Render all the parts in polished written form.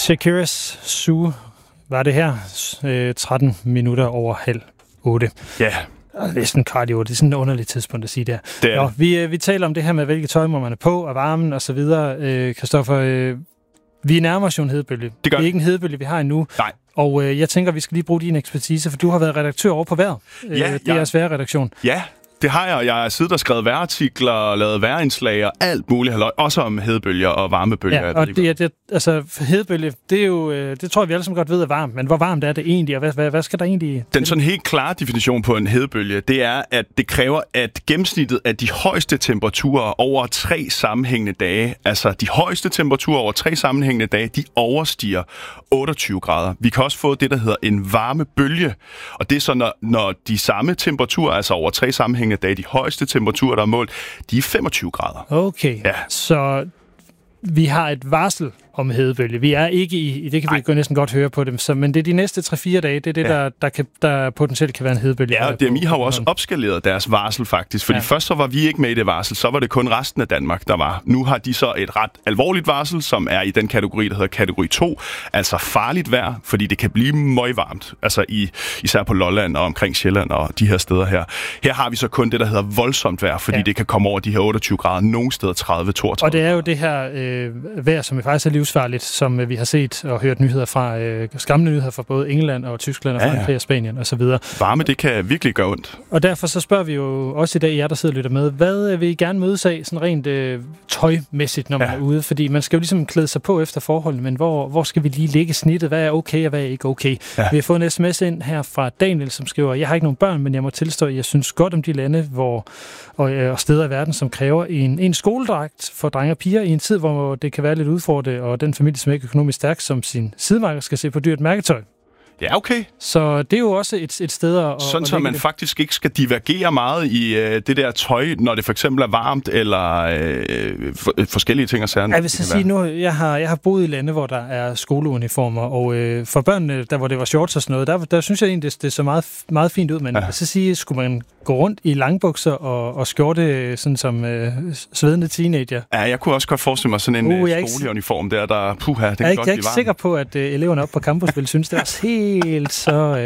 Shakiras Zoo var det her. 13 minutter over 7:30. Ja. Det er sådan cardio, det er sådan et underligt tidspunkt at sige der. Nå, vi taler om det her med, hvilke tøj må man er på, og varmen og så videre. Christoffer, vi nærmer os jo en hedebølge. Det er ikke en hedebølge, vi har endnu. Nej. Og jeg tænker, vi skal lige bruge din ekspertise, for du har været redaktør over på Vejret. DR's vejrredaktion. Ja. Det har jeg. Jeg har siddet og skrevet vejrartikler og lavet vejrindslag og alt muligt, også om hedebølger og varmebølger. Ja, og altså hedebølge, det er jo, det tror jeg, vi alle sammen godt ved er varmt, men hvor varmt er det egentlig, og hvad skal der egentlig... Den sådan helt klare definition på en hedebølge, det er, at det kræver, at gennemsnittet af de højeste temperaturer over 3 sammenhængende dage, altså de højeste temperaturer over 3 sammenhængende dage, de overstiger 28 grader. Vi kan også få det, der hedder en varmebølge, og det er så, når de samme temperaturer, altså over 3 sammenhængende dage, de højeste temperaturer, der er målt, de er 25 grader. Okay, ja. Så vi har et varsel om hedebølge. Vi er ikke i det kan vi jo næsten godt høre på dem, men det er de næste 3-4 dage, det er det, der potentielt kan være en hedebølge. Ja, og DMI har jo også opskaleret deres varsel faktisk, fordi først så var vi ikke med i det varsel, så var det kun resten af Danmark, der var. Nu har de så et ret alvorligt varsel, som er i den kategori, der hedder kategori 2, altså farligt vejr, fordi det kan blive møgvarmt, altså især på Lolland og omkring Sjælland og de her steder her. Her har vi så kun det, der hedder voldsomt vejr, fordi det kan komme over de her 28 grader, nogle steder 30-32. Og det er jo det her vejr, som faktisk er livsfarligt, som vi har set og hørt nyheder fra, skræmmende nyheder fra både England og Tyskland og Frankrig og Spanien og så videre. Varme, det kan virkelig gøre ondt. Og derfor så spørger vi jo også i dag, jer der sidder og lytter med, hvad vil I gerne mødes af, sådan rent tøjmæssigt, når man er ude? Fordi man skal jo ligesom klæde sig på efter forholdene, men hvor skal vi lige lægge snittet? Hvad er okay, og hvad er ikke okay? Ja. Vi har fået en sms ind her fra Daniel, som skriver, jeg har ikke nogen børn, men jeg må tilstå, at jeg synes godt om de lande og steder i verden, som kræver en skoledragt for drenge og piger i en tid, hvor det kan være lidt udfordret, og den familie, som ikke er økonomisk stærk, som sin sidemarker skal se på dyrt mærketøj. Ja, okay. Så det er jo også et sted at... Sådan, så man faktisk ikke skal divergere meget i det der tøj, når det for eksempel er varmt, eller forskellige ting og sager. Jeg vil så sige nu, jeg har boet i lande, hvor der er skoleuniformer, og for børnene, der hvor det var shorts og sådan noget, der synes jeg egentlig, det så meget, meget fint ud, men så sige, skulle man gå rundt i langbukser og skjorte, sådan som svedende teenager? Ja, jeg kunne også godt forestille mig sådan en skoleuniform der puha, det kan godt blive varmt. Jeg er ikke sikker på, at eleverne oppe på campus ville synes, det var helt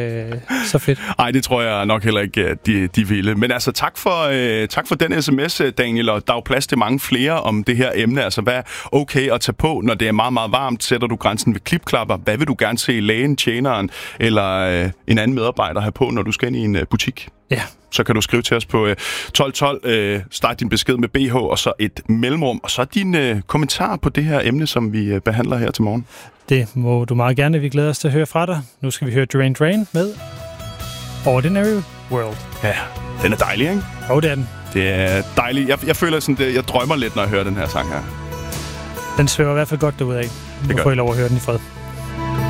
så fedt. Nej, det tror jeg nok heller ikke, de ville. Men altså, tak for den sms, Daniel, og der er jo plads til mange flere om det her emne. Altså, hvad er okay at tage på, når det er meget, meget varmt? Sætter du grænsen ved klipklapper? Hvad vil du gerne se lægen, tjeneren eller en anden medarbejder have på, når du skal ind i en butik? Ja. Så kan du skrive til os på 1212, start din besked med BH, og så et mellemrum, og så din kommentar på det her emne, som vi behandler her til morgen. Det må du meget gerne. Vi glæder os til at høre fra dig. Nu skal vi høre Duran Duran med Ordinary World. Ja, den er dejlig, ikke? Jo, det er den. Det er dejligt. Jeg føler sådan, jeg drømmer lidt, når jeg hører den her sang her. Den svæver i hvert fald godt derudad. Nu får I lov at høre den i fred.